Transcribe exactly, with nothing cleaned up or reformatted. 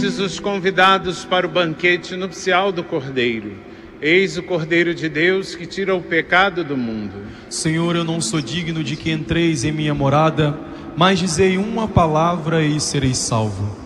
Felizes os convidados para o banquete nupcial do Cordeiro. Eis o Cordeiro de Deus que tira o pecado do mundo. Senhor, eu não sou digno de que entreis em minha morada, mas dizei uma palavra e serei salvo.